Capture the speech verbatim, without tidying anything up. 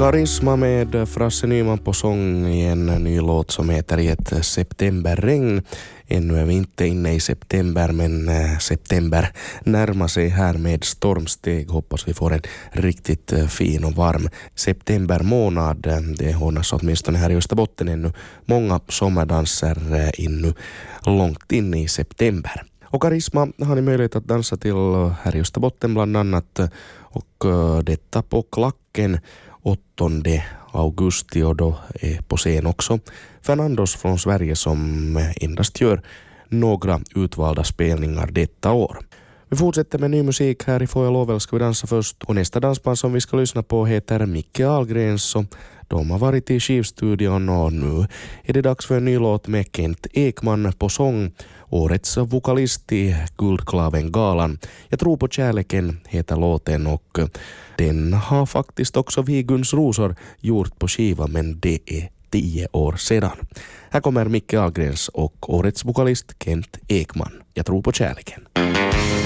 Karisma med Frasse Nyman på sång i en ny låt som heter I ett septemberregn. Ännu är vi inte inne i september, men september närmar sig här med stormsteg. Hoppas vi får en riktigt fin och varm septembermånad. Det hålls åtminstone här i Österbotten ännu många sommardanser innu långt in i september. Och Karisma har ni möjlighet att dansa till här i Österbotten bland annat, och detta på Klacken åttonde augusti, och då är på scen också Fernandos från Sverige som endast gör några utvalda spelningar detta år. Vi fortsätter med ny musik här i Får jag lov eller ska vi dansa först, och nästa dansband som vi ska lyssna på heter Micke Ahlgrens, och de har varit i skivstudion och nu är det dags för en ny låt med Kent Ekman på sång, årets vokalist i Guldklaven-galan. Jag tror på kärleken heter låten, och den har faktiskt också Viguns rosor gjort på skiva, men det är tio år sedan. Här kommer Micke Ahlgrens och årets vokalist Kent Ekman. Jag tror på kärleken.